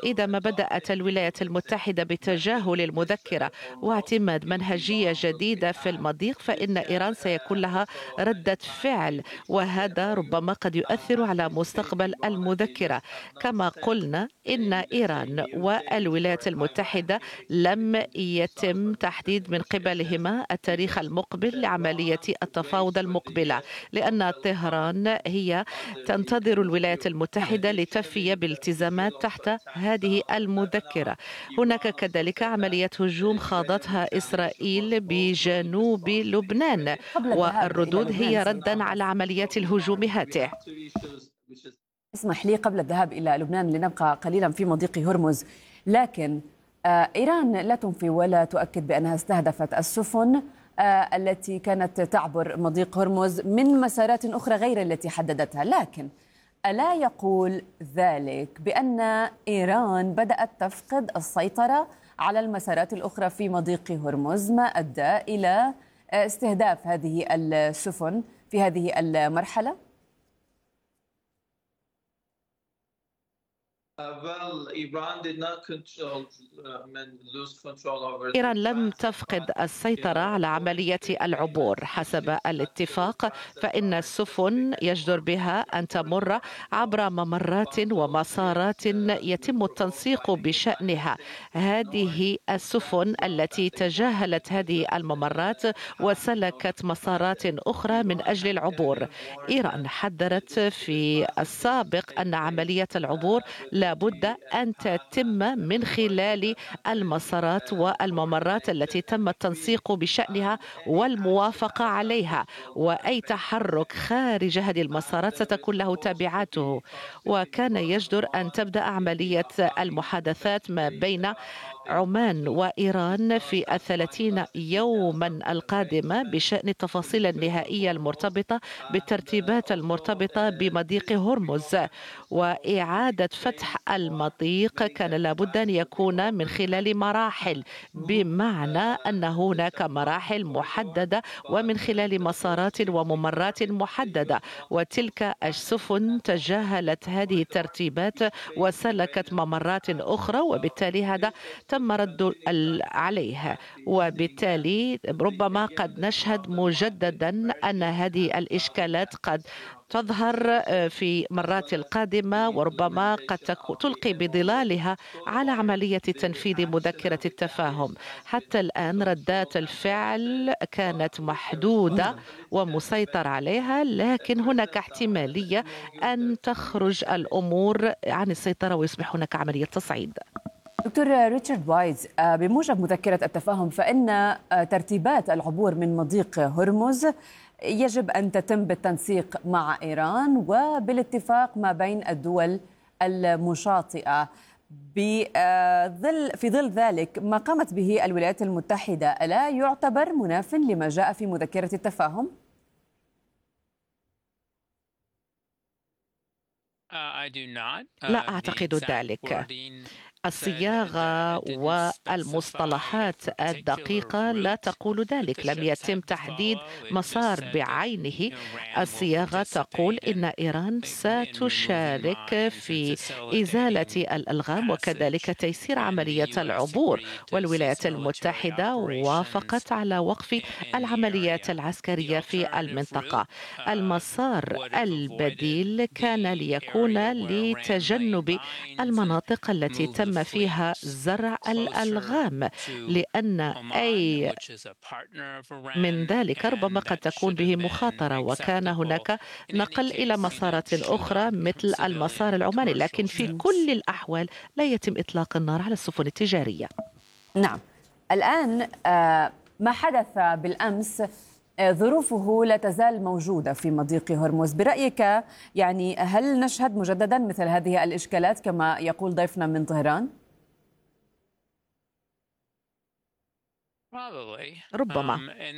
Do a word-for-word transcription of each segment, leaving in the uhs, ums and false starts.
إذا ما بدأت الولايات المتحدة بتجاهل المذكرة واعتماد منهجية جديدة في المضيق، فإن إيران سيكون لها ردة فعل، وهذا ربما قد يؤثر على مستقبل المذكرة. كما قلنا إن إيران والولايات المتحدة لم يتم تحديد من قبلهما التاريخ المقبل لعملية التفاوض المقبلة، لأن طهران هي تنتظر الولايات المتحدة لتفي بالالتزامات تحت هذه المذكرة. هناك كذلك عملية هجوم خاضتها إسرائيل بجنوب لبنان، قبل الذهاب إلى والردود لبنان هي سيد ردا على عباس، عمليات الهجوم هاته. اسمح لي قبل الذهاب إلى لبنان لنبقى قليلا في مضيق هرمز، لكن آه، إيران لا تنفي ولا تؤكد بأنها استهدفت السفن آه، التي كانت تعبر مضيق هرمز من مسارات أخرى غير التي حددتها، لكن ألا يقول ذلك بأن إيران بدأت تفقد السيطرة على المسارات الأخرى في مضيق هرمز، ما أدى إلى استهداف هذه السفن في هذه المرحلة؟ إيران لم تفقد السيطرة على عملية العبور. حسب الاتفاق فإن السفن يجدر بها أن تمر عبر ممرات ومسارات يتم التنسيق بشأنها. هذه السفن التي تجاهلت هذه الممرات وسلكت مسارات أخرى من أجل العبور. إيران حذرت في السابق أن عملية العبور لابد أن تتم من خلال المسارات والممرات التي تم التنسيق بشأنها والموافقة عليها، وأي تحرك خارج هذه المسارات ستكون له تبعاته. وكان يجدر أن تبدأ عملية المحادثات ما بين عمان وإيران في الثلاثين يوما القادمة بشأن التفاصيل النهائية المرتبطة بالترتيبات المرتبطة بمضيق هرمز. وإعادة فتح المضيق كان لابد أن يكون من خلال مراحل، بمعنى أن هناك مراحل محددة ومن خلال مسارات وممرات محددة، وتلك السفن تجاهلت هذه الترتيبات وسلكت ممرات أخرى، وبالتالي هذا تم رد عليه. وبالتالي ربما قد نشهد مجددا أن هذه الإشكالات قد تظهر في مرات القادمة، وربما قد تلقي بظلالها على عملية تنفيذ مذكرة التفاهم. حتى الآن ردات الفعل كانت محدودة ومسيطر عليها، لكن هناك احتمالية أن تخرج الأمور عن السيطرة ويصبح هناك عملية تصعيد. دكتور ريتشارد وايز، بموجب مذكرة التفاهم فإن ترتيبات العبور من مضيق هرمز يجب أن تتم بالتنسيق مع إيران وبالاتفاق ما بين الدول المشاطئة. بظل في ظل ذلك ما قامت به الولايات المتحدة ألا يعتبر مناف لما جاء في مذكرة التفاهم؟ لا أعتقد ذلك. الصياغة والمصطلحات الدقيقة لا تقول ذلك. لم يتم تحديد مسار بعينه. الصياغة تقول إن إيران ستشارك في إزالة الألغام وكذلك تيسير عملية العبور، والولايات المتحدة وافقت على وقف العمليات العسكرية في المنطقة. المسار البديل كان ليكون لتجنب المناطق التي تم فيها زرع الألغام، لأن أي من ذلك ربما قد تكون به مخاطرة، وكان هناك نقل إلى مسارات أخرى مثل المسار العماني، لكن في كل الأحوال لا يتم إطلاق النار على السفن التجارية. نعم، الآن ما حدث بالأمس ظروفه لا تزال موجودة في مضيق هرمز. برأيك يعني هل نشهد مجددا مثل هذه الإشكالات كما يقول ضيفنا من طهران؟ ربما.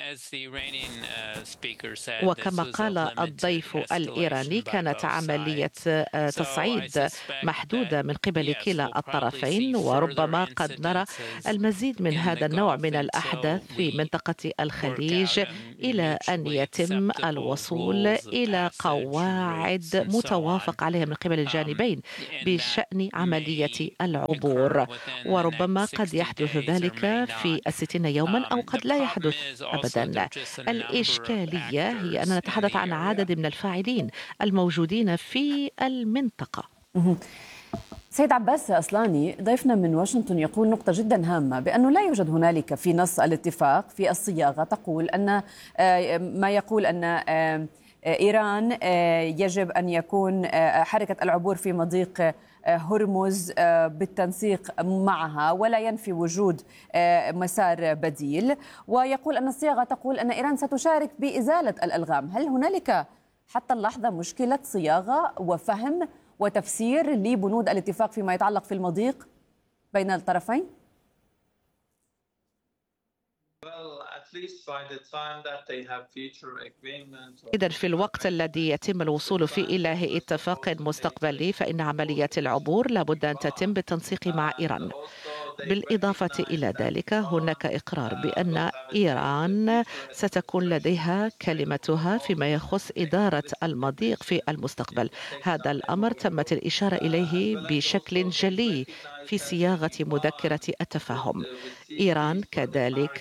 وكما قال الضيف الإيراني، كانت عملية تصعيد محدودة من قبل كلا الطرفين، وربما قد نرى المزيد من هذا النوع من الأحداث في منطقة الخليج إلى أن يتم الوصول إلى قواعد متوافق عليها من قبل الجانبين بشأن عملية العبور. وربما قد يحدث ذلك في الستين يوما أو قد لا يحدث أبدا. الإشكالية هي أننا نتحدث عن عدد من الفاعلين الموجودين في المنطقة. سيد عباس أصلاني ضيفنا من واشنطن يقول نقطة جدا هامة، بأنه لا يوجد هنالك في نص الاتفاق في الصياغة تقول أن ما يقول أن إيران يجب أن يكون حركة العبور في مضيق هرمز بالتنسيق معها ولا ينفي وجود مسار بديل، ويقول أن الصياغة تقول أن إيران ستشارك بإزالة الألغام. هل هنالك حتى اللحظة مشكلة صياغة وفهم وتفسير لبنود الاتفاق فيما يتعلق في المضيق بين الطرفين؟ إذن في الوقت الذي يتم الوصول فيه إلى اتفاق مستقبلي، فإن عملية العبور لابد أن تتم بالتنسيق مع إيران. بالإضافة إلى ذلك هناك إقرار بأن إيران ستكون لديها كلمتها فيما يخص إدارة المضيق في المستقبل. هذا الأمر تمت الإشارة إليه بشكل جلي في صياغة مذكرة التفاهم. إيران كذلك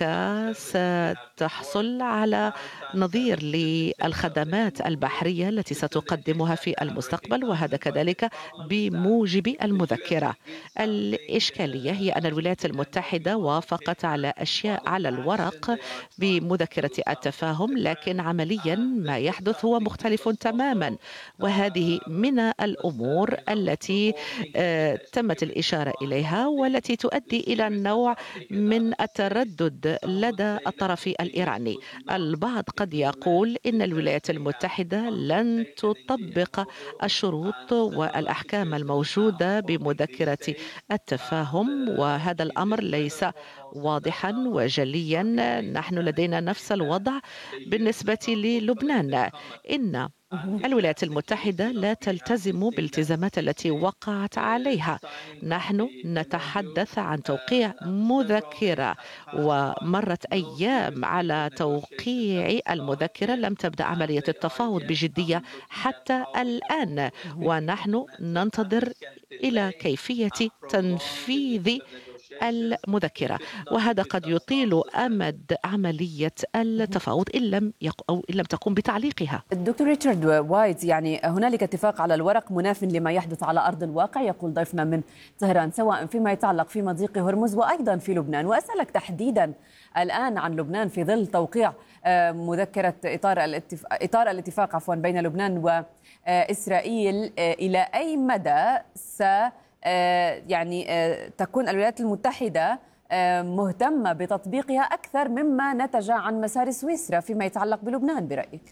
ستحصل على نظير للخدمات البحرية التي ستقدمها في المستقبل، وهذا كذلك بموجب المذكرة. الإشكالية هي أن الولايات المتحدة وافقت على أشياء على الورق بمذكرة التفاهم، لكن عمليا ما يحدث هو مختلف تماما، وهذه من الأمور التي تمت الإشارة إليها والتي تؤدي إلى النوع من التردد لدى الطرف الإيراني. البعض قد يقول إن الولايات المتحدة لن تطبق الشروط والأحكام الموجودة بمذكرة التفاهم، وهذا الأمر ليس واضحا وجليا. نحن لدينا نفس الوضع بالنسبة للبنان. إن الولايات المتحدة لا تلتزم بالالتزامات التي وقعت عليها. نحن نتحدث عن توقيع مذكرة، ومرت أيام على توقيع المذكرة، لم تبدأ عملية التفاوض بجدية حتى الآن، ونحن ننتظر إلى كيفية تنفيذ المذكرة، وهذا قد يطيل أمد عملية التفاوض إن لم يق... أو إن لم تقوم بتعليقها. الدكتور ريتشارد وايت، يعني هنالك اتفاق على الورق مناف لما يحدث على أرض الواقع، يقول ضيفنا من طهران، سواء فيما يتعلق في مضيق هرمز وأيضا في لبنان. وأسألك تحديدا الآن عن لبنان في ظل توقيع مذكرة إطار الاتفاق, إطار الاتفاق عفوا بين لبنان وإسرائيل، إلى أي مدى س يعني تكون الولايات المتحدة مهتمة بتطبيقها أكثر مما نتج عن مسار سويسرا فيما يتعلق بلبنان برأيك؟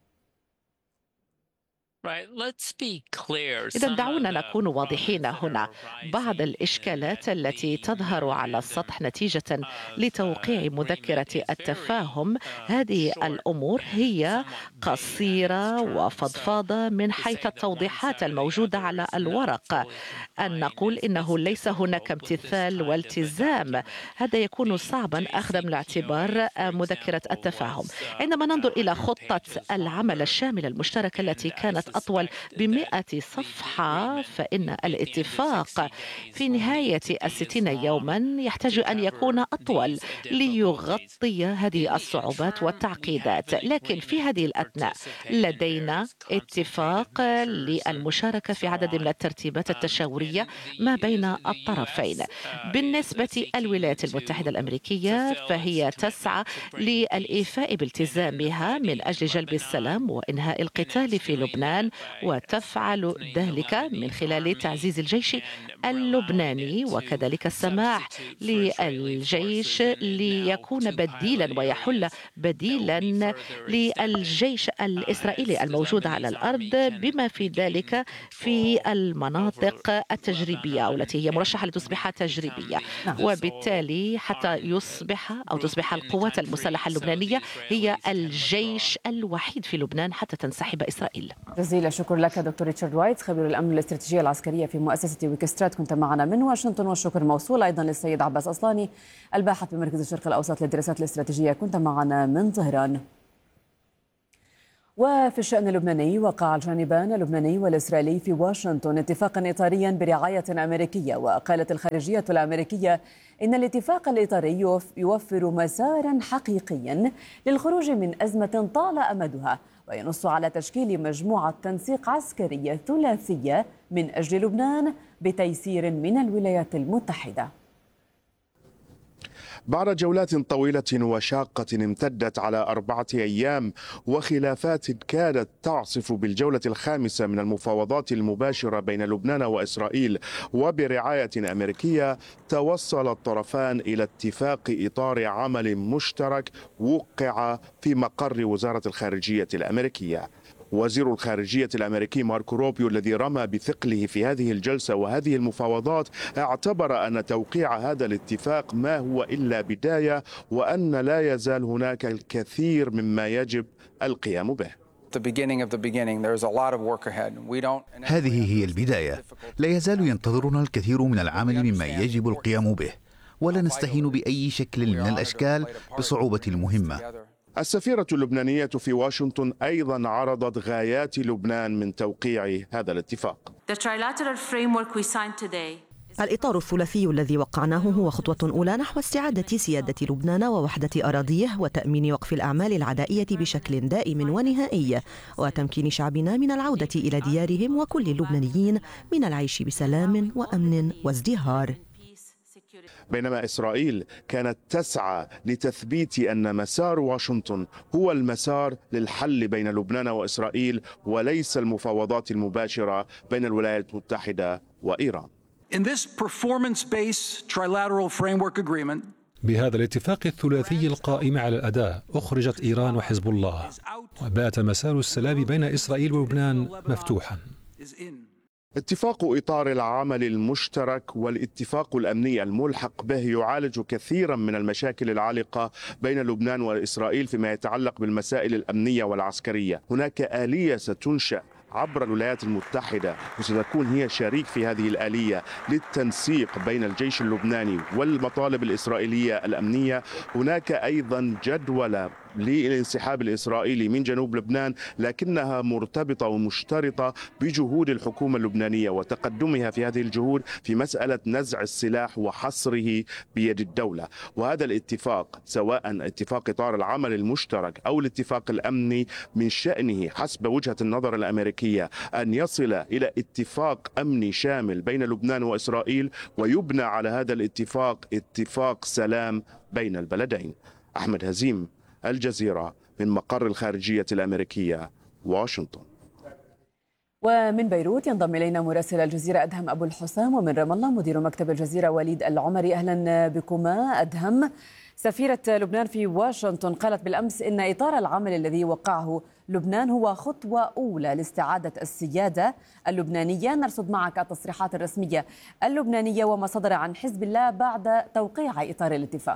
إذا دعونا نكون واضحين هنا. بعض الإشكالات التي تظهر على السطح نتيجة لتوقيع مذكرة التفاهم، هذه الأمور هي قصيرة وفضفاضة من حيث التوضيحات الموجودة على الورق. أن نقول إنه ليس هناك امتثال والتزام، هذا يكون صعبا أخذ من الاعتبار مذكرة التفاهم. عندما ننظر إلى خطة العمل الشاملة المشتركة التي كانت أطول بمئة صفحة، فإن الاتفاق في نهاية الستين يوما يحتاج أن يكون أطول ليغطي هذه الصعوبات والتعقيدات. لكن في هذه الأثناء لدينا اتفاق للمشاركة في عدد من الترتيبات التشاورية ما بين الطرفين. بالنسبة للولايات المتحدة الأمريكية فهي تسعى للإيفاء بالتزامها من أجل جلب السلام وإنهاء القتال في لبنان لبنان، وتفعل ذلك من خلال تعزيز الجيش اللبناني وكذلك السماح للجيش ليكون بديلا ويحل بديلا للجيش الإسرائيلي الموجود على الأرض، بما في ذلك في المناطق التجريبية أو التي هي مرشحة لتصبح تجريبية. وبالتالي حتى يصبح أو تصبح القوات المسلحة اللبنانية هي الجيش الوحيد في لبنان حتى تنسحب إسرائيل. جزيل الشكر لك دكتور ريتشارد وايت، خبير الأمن الاستراتيجية العسكرية في مؤسسة ويكسترات، كنت معنا من واشنطن. والشكر موصول أيضا للسيد عباس أصلاني، الباحث بمركز الشرق الأوسط للدراسات الاستراتيجية، كنت معنا من طهران. وفي الشأن اللبناني، وقع الجانبان اللبناني والإسرائيلي في واشنطن اتفاقا إطاريا برعاية أمريكية. وقالت الخارجية الأمريكية إن الاتفاق الإطاري يوفر مسارا حقيقيا للخروج من أزمة طال أمدها، وينص على تشكيل مجموعة تنسيق عسكرية ثلاثية من أجل لبنان بتيسير من الولايات المتحدة. بعد جولات طويلة وشاقة امتدت على أربعة أيام وخلافات كادت تعصف بالجولة الخامسة من المفاوضات المباشرة بين لبنان وإسرائيل وبرعاية أمريكية، توصل الطرفان إلى اتفاق إطار عمل مشترك وقع في مقر وزارة الخارجية الأمريكية. وزير الخارجية الأمريكي ماركو روبيو الذي رمى بثقله في هذه الجلسة وهذه المفاوضات اعتبر أن توقيع هذا الاتفاق ما هو إلا بداية، وأن لا يزال هناك الكثير مما يجب القيام به. هذه هي البداية، لا يزال ينتظرنا الكثير من العمل مما يجب القيام به، ولا نستهين بأي شكل من الأشكال بصعوبة المهمة. السفيرة اللبنانية في واشنطن أيضا عرضت غايات لبنان من توقيع هذا الاتفاق. الإطار الثلاثي الذي وقعناه هو خطوة أولى نحو استعادة سيادة لبنان ووحدة أراضيه وتأمين وقف الأعمال العدائية بشكل دائم ونهائي، وتمكين شعبنا من العودة إلى ديارهم وكل اللبنانيين من العيش بسلام وأمن وازدهار. بينما إسرائيل كانت تسعى لتثبيت أن مسار واشنطن هو المسار للحل بين لبنان وإسرائيل وليس المفاوضات المباشرة بين الولايات المتحدة وإيران. بهذا الاتفاق الثلاثي القائم على الأداء أخرجت إيران وحزب الله، وبات مسار السلام بين إسرائيل ولبنان مفتوحا. اتفاق إطار العمل المشترك والاتفاق الأمني الملحق به يعالج كثيرا من المشاكل العالقة بين لبنان وإسرائيل فيما يتعلق بالمسائل الأمنية والعسكرية. هناك آلية ستنشأ عبر الولايات المتحدة وستكون هي شريك في هذه الآلية للتنسيق بين الجيش اللبناني والمطالب الإسرائيلية الأمنية. هناك أيضا جدولة للانسحاب الإسرائيلي من جنوب لبنان، لكنها مرتبطة ومشترطة بجهود الحكومة اللبنانية وتقدمها في هذه الجهود في مسألة نزع السلاح وحصره بيد الدولة. وهذا الاتفاق سواء اتفاق إطار العمل المشترك أو الاتفاق الأمني من شأنه حسب وجهة النظر الأمريكية أن يصل إلى اتفاق أمني شامل بين لبنان وإسرائيل، ويبنى على هذا الاتفاق اتفاق سلام بين البلدين. أحمد هزيم، الجزيرة، من مقر الخارجية الأمريكية، واشنطن. ومن بيروت ينضم إلينا مراسل الجزيرة أدهم أبو الحسام، ومن رام الله مدير مكتب الجزيرة وليد العمري. أهلا بكما. أدهم، سفيرة لبنان في واشنطن قالت بالأمس إن إطار العمل الذي وقعه لبنان هو خطوة أولى لاستعادة السيادة اللبنانية. نرصد معك التصريحات الرسمية اللبنانية وما صدر عن حزب الله بعد توقيع إطار الاتفاق.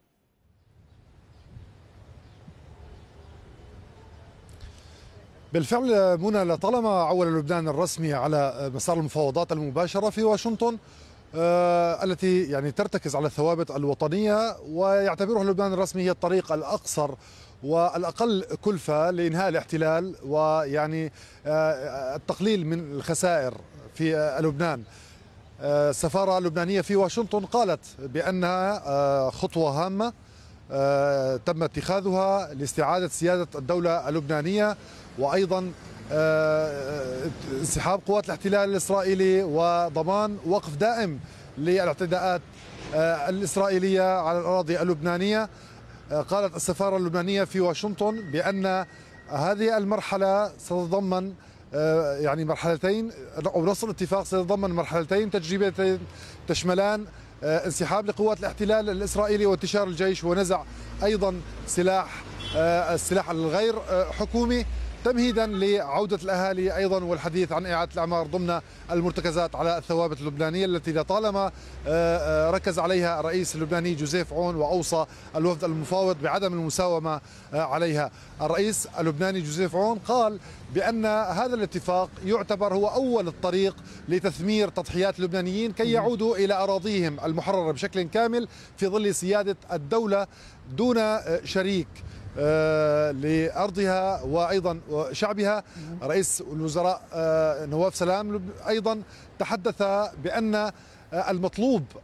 بالفعل منى، لطالما عول لبنان الرسمي على مسار المفاوضات المباشرة في واشنطن آه التي يعني ترتكز على الثوابت الوطنية، ويعتبرها لبنان الرسمي هي الطريق الأقصر والأقل كلفة لإنهاء الاحتلال ويعني آه التقليل من الخسائر في آه لبنان. آه السفارة اللبنانية في واشنطن قالت بأنها آه خطوة هامة آه تم اتخاذها لاستعادة سيادة الدولة اللبنانية، وأيضا انسحاب قوات الاحتلال الإسرائيلي وضمان وقف دائم للاعتداءات الإسرائيلية على الأراضي اللبنانية. قالت السفارة اللبنانية في واشنطن بأن هذه المرحلة ستتضمن يعني مرحلتين، أو نص الاتفاق سيتضمن مرحلتين تجريبيتين تشملان انسحاب لقوات الاحتلال الإسرائيلي وانتشار الجيش ونزع أيضا سلاح السلاح الغير حكومي، تمهيدا لعودة الأهالي أيضا والحديث عن إعادة الأعمار ضمن المرتكزات على الثوابت اللبنانية التي لطالما ركز عليها الرئيس اللبناني جوزيف عون وأوصى الوفد المفاوض بعدم المساومة عليها. الرئيس اللبناني جوزيف عون قال بأن هذا الاتفاق يعتبر هو أول الطريق لتثمير تضحيات اللبنانيين كي يعودوا إلى أراضيهم المحررة بشكل كامل في ظل سيادة الدولة دون شريك لأرضها وأيضا شعبها. رئيس الوزراء نواف سلام أيضا تحدث بأن المطلوب